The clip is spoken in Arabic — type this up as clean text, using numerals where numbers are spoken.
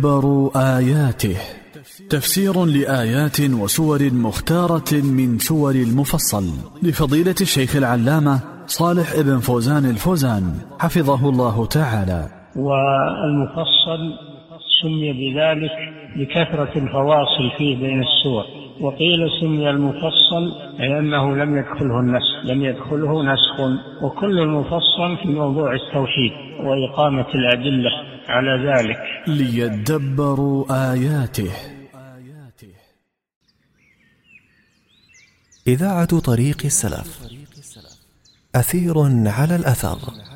ليدبروا آياته. تفسير لآيات وسور مختارة من سور المفصل لفضيلة الشيخ العلامة صالح ابن فوزان الفوزان حفظه الله تعالى. والمفصل سمي بذلك لكثرة الفواصل فيه بين السور، وقيل سمي المفصل لأنه لم يدخله نسخ، وكل المفصل في موضوع التوحيد وإقامة الأدلة على ذلك. ليدبروا آياته. إذاعة طريق السلف، أثير على الأثر.